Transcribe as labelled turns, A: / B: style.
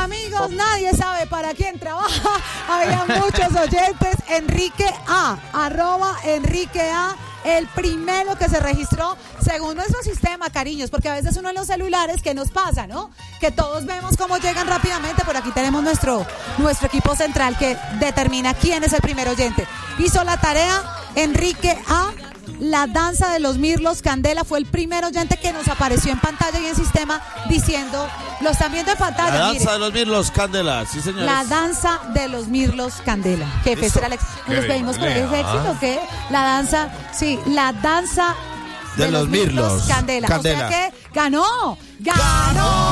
A: Amigos, nadie sabe para quién trabaja. Había muchos oyentes. Enrique A, @Enrique A, el primero que se registró según nuestro sistema, cariños, porque a veces uno en los celulares, ¿qué nos pasa, no? Que todos vemos cómo llegan rápidamente, pero aquí tenemos nuestro equipo central que determina quién es el primer oyente. Hizo la tarea Enrique A. La danza de los Mirlos Candela fue el primer oyente que nos apareció en pantalla y en sistema diciendo, lo están viendo en pantalla.
B: La danza
A: mire,
B: de los Mirlos Candela, sí señores.
A: la danza de los Mirlos Candela. Jefe, será el éxito. ¿Nos pedimos con ese éxito o qué? La danza, sí, la danza
B: de los Mirlos
A: Candela. O sea
B: Candela.
A: que ganó.